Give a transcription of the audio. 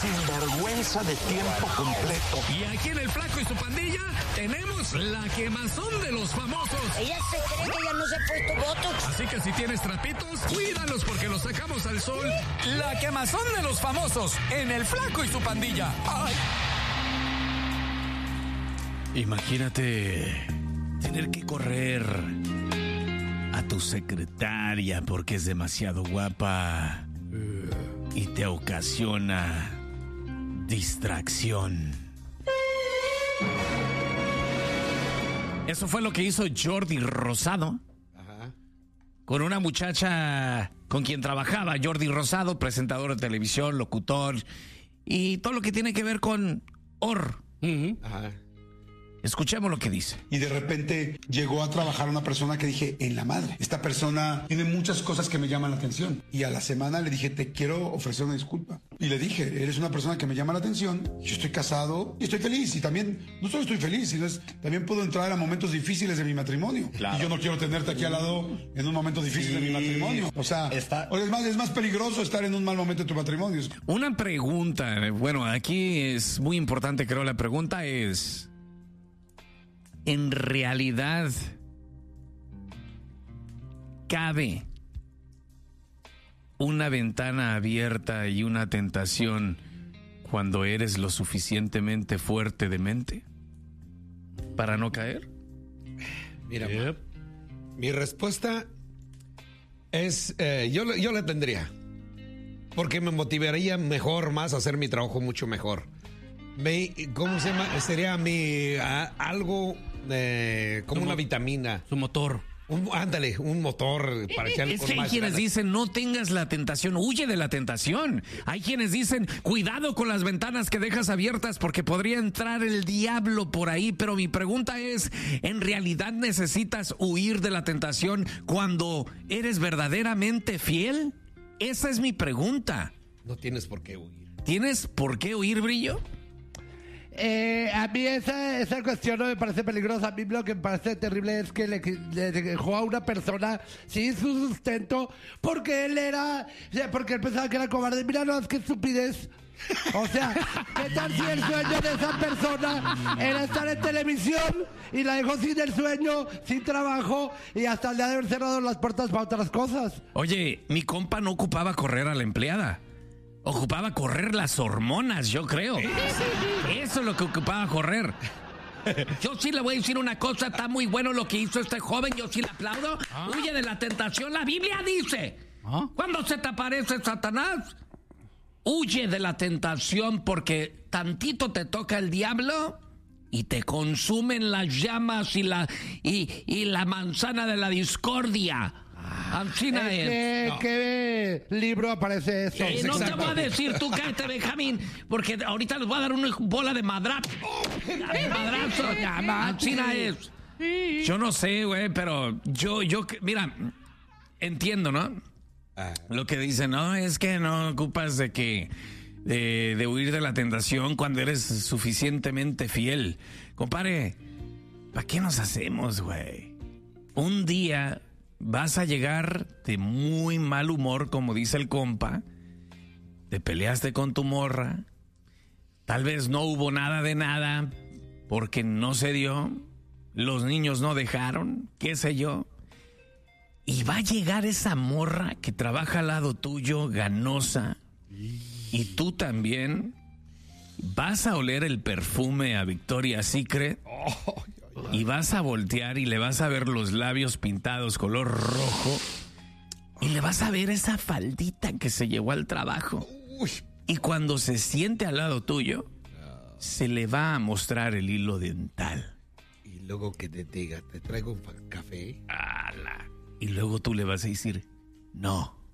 sinvergüenza de tiempo completo. Y aquí en El Flaco y su pandilla tenemos la quemazón de los famosos. Ella se cree que ya no se ha puesto botox. Así que si tienes trapitos, cuídalos porque los sacamos al sol. La quemazón de los famosos en El Flaco y su pandilla. ¡Ay! Imagínate tener que correr a tu secretaria porque es demasiado guapa y te ocasiona distracción. Eso fue lo que hizo Jordi Rosado. Ajá. Con una muchacha con quien trabajaba. Jordi Rosado, presentador de televisión, locutor y todo lo que tiene que ver con Ajá. Escuchemos lo que dice. Y de repente llegó a trabajar una persona que dije, en la madre. Esta persona tiene muchas cosas que me llaman la atención. Y a la semana le dije, te quiero ofrecer una disculpa. Y le dije, eres una persona que me llama la atención. Yo estoy casado y estoy feliz. Y también, no solo estoy feliz, sino también puedo entrar a momentos difíciles de mi matrimonio. Claro. Y yo no quiero tenerte aquí al lado en un momento difícil de mi matrimonio. O sea, es más peligroso estar en un mal momento de tu matrimonio. Una pregunta, bueno, aquí es muy importante, creo, la pregunta es... ¿En realidad cabe una ventana abierta y una tentación cuando eres lo suficientemente fuerte de mente para no caer? Mira, mi respuesta es, yo la tendría, porque me motivaría más a hacer mi trabajo mucho mejor. ¿Cómo se llama? Sería algo como una vitamina. Su motor. Ándale, un motor para echarle Es con que hay más quienes ganas. dicen no tengas la tentación, huye de la tentación. Hay quienes dicen cuidado con las ventanas que dejas abiertas porque podría entrar el diablo por ahí. Pero mi pregunta es, ¿en realidad necesitas huir de la tentación cuando eres verdaderamente fiel? Esa es mi pregunta. No tienes por qué huir. ¿Tienes por qué huir, Brillo? A mí esa cuestión no me parece peligrosa. A mí lo que me parece terrible es que le dejó a una persona sin su sustento porque porque él pensaba que era cobarde. Mira, no, es que estupidez. O sea, ¿qué tal si el sueño de esa persona era estar en televisión y la dejó sin el sueño, sin trabajo y hasta le ha de haber cerrado las puertas para otras cosas? Oye, mi compa no ocupaba correr a la empleada. Ocupaba correr las hormonas, yo creo. Eso es lo que ocupaba correr. Yo sí le voy a decir una cosa, está muy bueno lo que hizo este joven, yo sí le aplaudo. Huye de la tentación, la Biblia dice. Cuando se te aparece Satanás, huye de la tentación porque tantito te toca el diablo y te consumen las llamas y la manzana de la discordia. Ancina es. ¿Qué libro aparece eso? No te voy a decir, tú cállate, Benjamín, porque ahorita les voy a dar una bola de madrazo. Ancina es. Yo no sé, güey, pero yo, mira, entiendo, ¿no? Lo que dicen, no, es que no ocupas de huir de la tentación cuando eres suficientemente fiel. Compadre, ¿para qué nos hacemos, güey? Un día vas a llegar de muy mal humor, como dice el compa. Te peleaste con tu morra. Tal vez no hubo nada de nada porque no se dio. Los niños no dejaron, qué sé yo. Y va a llegar esa morra que trabaja al lado tuyo, ganosa. Y tú también vas a oler el perfume a Victoria's Secret. Y vas a voltear y le vas a ver los labios pintados color rojo. Y le vas a ver esa faldita que se llevó al trabajo. Y cuando se siente al lado tuyo, se le va a mostrar el hilo dental. Y luego que te diga, ¿te traigo un café? ¡Ala! Y luego tú le vas a decir, no,